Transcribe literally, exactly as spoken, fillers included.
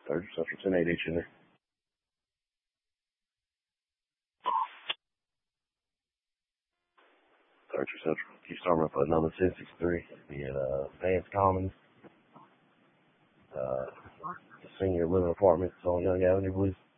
Third Central ten eighty in there. Third Central. You start up at number ten sixty-three. Be at uh, Vance Commons, uh, the senior living apartments on Young Avenue, please.